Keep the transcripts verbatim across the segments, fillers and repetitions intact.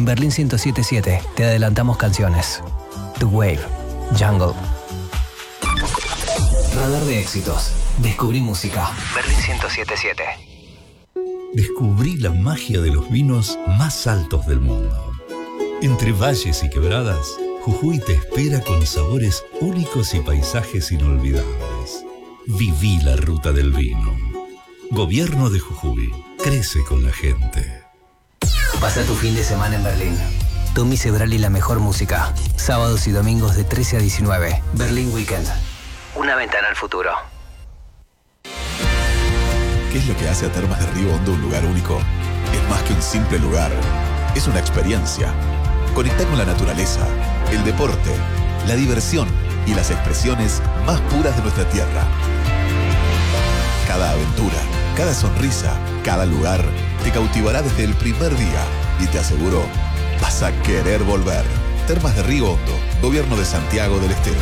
En Berlín ciento siete punto siete te adelantamos canciones. The Wave, Jungle. Radar de éxitos. Descubrí música. Berlín ciento siete punto siete. Descubrí la magia de los vinos más altos del mundo. Entre valles y quebradas, Jujuy te espera con sabores únicos y paisajes inolvidables. Viví la ruta del vino. Gobierno de Jujuy. Crece con la gente. Pasa tu fin de semana en Berlín. Tommy Sebral y la mejor música. Sábados y domingos de trece a diecinueve. Berlín Weekend. Una ventana al futuro. ¿Qué es lo que hace a Termas de Río Hondo un lugar único? Es más que un simple lugar. Es una experiencia. Conecta con la naturaleza, el deporte, la diversión y las expresiones más puras de nuestra tierra. Cada aventura, cada sonrisa, cada lugar te cautivará desde el primer día y te aseguro, vas a querer volver. Termas de Río Hondo, Gobierno de Santiago del Estero.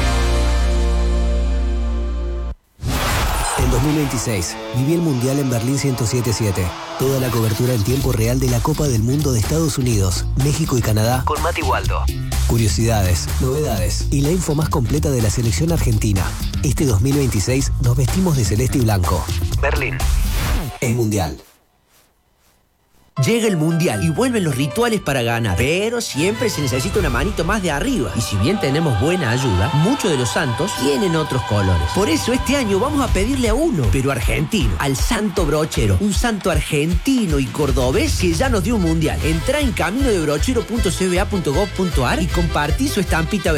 En dos mil veintiséis, viví el Mundial en Berlín ciento siete punto siete. Toda la cobertura en tiempo real de la Copa del Mundo de Estados Unidos, México y Canadá con Mati Waldo. Curiosidades, novedades y la info más completa de la selección argentina. Este dos mil veintiséis nos vestimos de celeste y blanco. Berlín es Mundial. Llega el Mundial y vuelven los rituales para ganar, pero siempre se necesita una manito más de arriba. Y si bien tenemos buena ayuda, muchos de los santos tienen otros colores. Por eso este año vamos a pedirle a uno, pero argentino, al Santo Brochero, un santo argentino y cordobés que ya nos dio un Mundial. Entrá en camino de brochero punto c b a punto gov punto a r y compartí su estampita